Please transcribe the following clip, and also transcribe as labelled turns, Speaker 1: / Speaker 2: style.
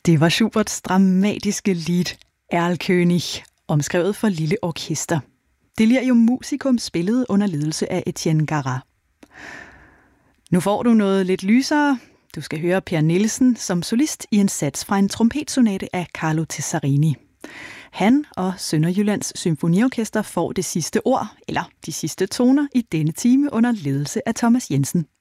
Speaker 1: Det var Schuberts dramatiske lied Erlkönig, omskrevet for lille orkester. Delirium Musicum spillet under ledelse af Etienne Garat. Nu får du noget lidt lysere. Du skal høre Per Nielsen som solist i en sats fra en trompetsonate af Carlo Tessarini. Han og Sønderjyllands Symfoniorkester får det sidste ord, eller de sidste toner, i denne time under ledelse af Thomas Jensen.